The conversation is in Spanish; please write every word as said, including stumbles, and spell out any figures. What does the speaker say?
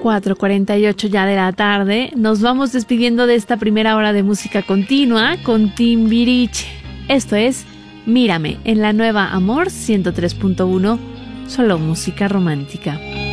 cuatro cuarenta y ocho ya de la tarde. Nos vamos despidiendo de esta primera hora de música continua con Timbiriche. Esto es Mírame en la nueva Amor ciento tres punto uno, solo música romántica.